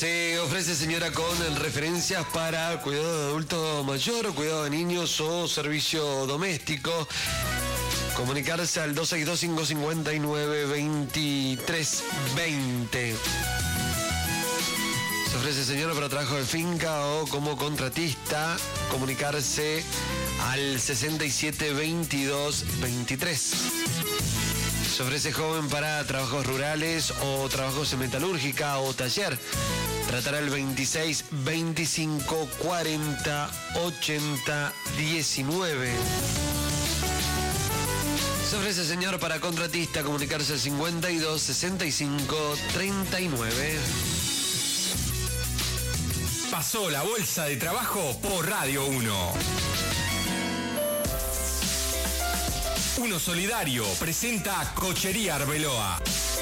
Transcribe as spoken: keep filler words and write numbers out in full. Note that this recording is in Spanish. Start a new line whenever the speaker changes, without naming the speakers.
Se ofrece, señora, con referencias para cuidado de adulto mayor, cuidado de niños o servicio doméstico. Comunicarse al dos seis dos, cinco cinco nueve, dos tres dos cero. Se ofrece, señora, para trabajo de finca o como contratista. Comunicarse al sesenta y siete, veintidós, veintitrés. Se ofrece joven para trabajos rurales o trabajos en metalúrgica o taller. Tratará el veintiséis, veinticinco, cuarenta, ochenta, diecinueve. Se ofrece, señor, para contratista. Comunicarse al cincuenta y dos, sesenta y cinco, treinta y nueve.
Pasó la bolsa de trabajo por Radio uno. Uno Solidario presenta Cochería Arbeloa.